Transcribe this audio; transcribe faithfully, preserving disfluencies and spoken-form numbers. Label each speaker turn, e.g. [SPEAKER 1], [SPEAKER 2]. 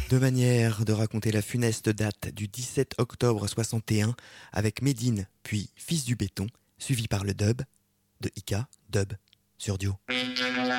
[SPEAKER 1] Deux manières de raconter la funeste date du dix-sept octobre soixante et un avec Médine puis Fils du béton, suivi par le dub de Ika, dub sur Dio.